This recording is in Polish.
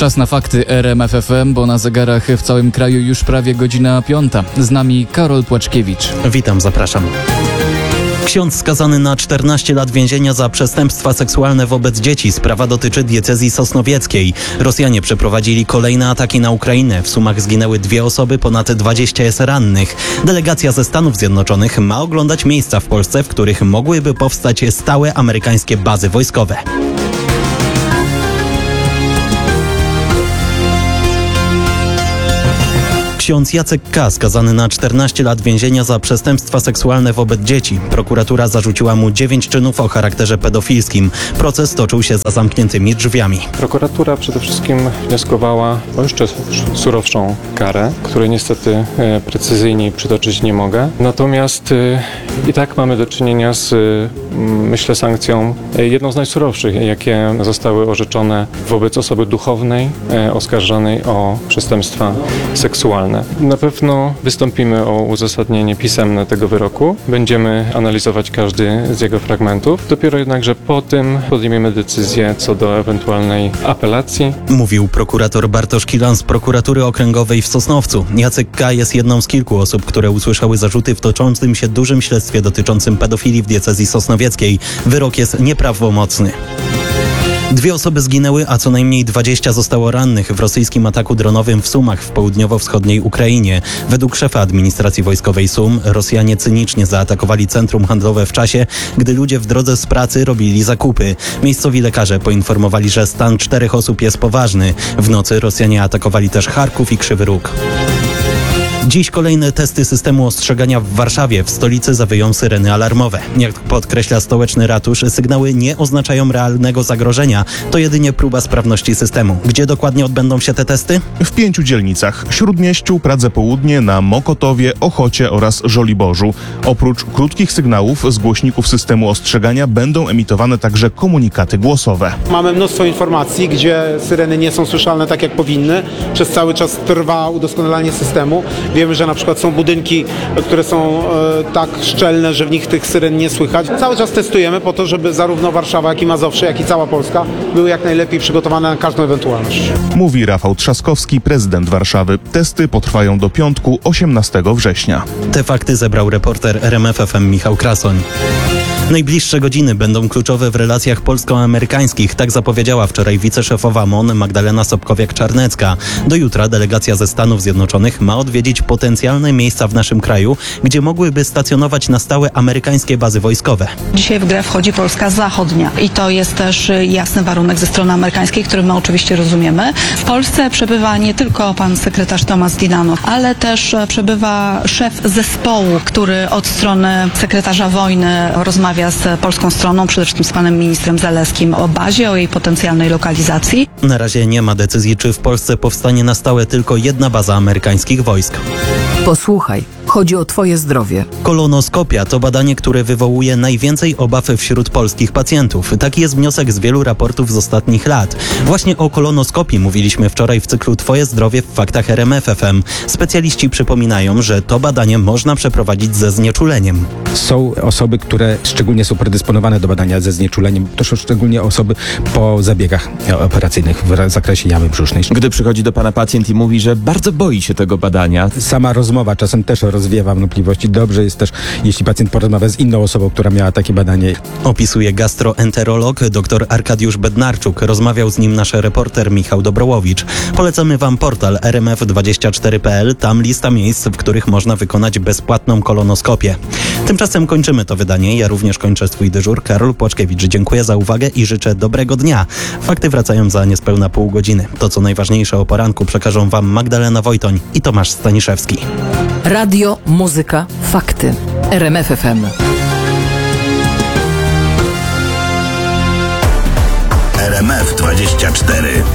Czas na fakty RMF FM, bo na zegarach w całym kraju już prawie godzina 5. Z nami Karol Płaczkiewicz. Witam, zapraszam. Ksiądz skazany na 14 lat więzienia za przestępstwa seksualne wobec dzieci. Sprawa dotyczy diecezji sosnowieckiej. Rosjanie przeprowadzili kolejne ataki na Ukrainę. W Sumach zginęły 2 osoby, ponad 20 jest rannych. Delegacja ze Stanów Zjednoczonych ma oglądać miejsca w Polsce, w których mogłyby powstać stałe amerykańskie bazy wojskowe. Ksiądz Jacek K. skazany na 14 lat więzienia za przestępstwa seksualne wobec dzieci. Prokuratura zarzuciła mu 9 czynów o charakterze pedofilskim. Proces toczył się za zamkniętymi drzwiami. Prokuratura przede wszystkim wnioskowała o jeszcze surowszą karę, której niestety precyzyjniej przytoczyć nie mogę. Natomiast i tak mamy do czynienia z, myślę, sankcją jedną z najsurowszych, jakie zostały orzeczone wobec osoby duchownej oskarżonej o przestępstwa seksualne. Na pewno wystąpimy o uzasadnienie pisemne tego wyroku. Będziemy analizować każdy z jego fragmentów. Dopiero jednakże po tym podejmiemy decyzję co do ewentualnej apelacji. Mówił prokurator Bartosz Kilan z prokuratury okręgowej w Sosnowcu. Jacek K. jest jedną z kilku osób, które usłyszały zarzuty w toczącym się dużym śledztwie dotyczącym pedofilii w diecezji sosnowieckiej. Wyrok jest nieprawomocny. 2 osoby zginęły, a co najmniej 20 zostało rannych w rosyjskim ataku dronowym w Sumach w południowo-wschodniej Ukrainie. Według szefa administracji wojskowej Sum Rosjanie cynicznie zaatakowali centrum handlowe w czasie, gdy ludzie w drodze z pracy robili zakupy. Miejscowi lekarze poinformowali, że stan 4 osób jest poważny. W nocy Rosjanie atakowali też Charków i Krzywy Róg. Dziś kolejne testy systemu ostrzegania w Warszawie. W stolicy zawyją syreny alarmowe. Jak podkreśla stołeczny ratusz, sygnały nie oznaczają realnego zagrożenia. To jedynie próba sprawności systemu. Gdzie dokładnie odbędą się te testy? W 5 dzielnicach: Śródmieściu, Pradze Południe, na Mokotowie, Ochocie oraz Żoliborzu. Oprócz krótkich sygnałów z głośników systemu ostrzegania będą emitowane także komunikaty głosowe. Mamy mnóstwo informacji, gdzie syreny nie są słyszalne tak jak powinny. Przez cały czas trwa udoskonalanie systemu. Wiemy, że na przykład są budynki, które są tak szczelne, że w nich tych syren nie słychać. Cały czas testujemy po to, żeby zarówno Warszawa, jak i Mazowsze, jak i cała Polska były jak najlepiej przygotowane na każdą ewentualność. Mówi Rafał Trzaskowski, prezydent Warszawy. Testy potrwają do piątku, 18 września. Te fakty zebrał reporter RMF FM Michał Krasoń. Najbliższe godziny będą kluczowe w relacjach polsko-amerykańskich, tak zapowiedziała wczoraj wiceszefowa MON Magdalena Sobkowiak-Czarnecka. Do jutra delegacja ze Stanów Zjednoczonych ma odwiedzić potencjalne miejsca w naszym kraju, gdzie mogłyby stacjonować na stałe amerykańskie bazy wojskowe. Dzisiaj w grę wchodzi Polska Zachodnia i to jest też jasny warunek ze strony amerykańskiej, który my oczywiście rozumiemy. W Polsce przebywa nie tylko pan sekretarz Tomasz Dilano, ale też przebywa szef zespołu, który od strony sekretarza wojny rozmawia z polską stroną, przede wszystkim z panem ministrem Zalewskim o bazie, o jej potencjalnej lokalizacji. Na razie nie ma decyzji, czy w Polsce powstanie na stałe tylko jedna baza amerykańskich wojsk. Posłuchaj, chodzi o twoje zdrowie. Kolonoskopia to badanie, które wywołuje najwięcej obaw wśród polskich pacjentów. Taki jest wniosek z wielu raportów z ostatnich lat. Właśnie o kolonoskopii mówiliśmy wczoraj w cyklu Twoje zdrowie w faktach RMF FM. Specjaliści przypominają, że to badanie można przeprowadzić ze znieczuleniem. Są osoby, które szczególnie są predysponowane do badania ze znieczuleniem. To są szczególnie osoby po zabiegach operacyjnych w zakresie jamy brzusznej. Gdy przychodzi do pana pacjent i mówi, że bardzo boi się tego badania. Sama rozmowa czasem też rozwiewa wątpliwości. Dobrze jest też, jeśli pacjent porozmawia z inną osobą, która miała takie badanie. Opisuje gastroenterolog dr Arkadiusz Bednarczuk. Rozmawiał z nim nasz reporter Michał Dobrołowicz. Polecamy wam portal rmf24.pl. Tam lista miejsc, w których można wykonać bezpłatną kolonoskopię. Tymczasem kończymy to wydanie. Ja również kończę swój dyżur. Karol Płaczkiewicz. Dziękuję za uwagę i życzę dobrego dnia. Fakty wracają za niespełna pół godziny. To, co najważniejsze o poranku, przekażą wam Magdalena Wojtoń i Tomasz Staniszewski. Radio, muzyka, fakty. RMF FM. RMF24.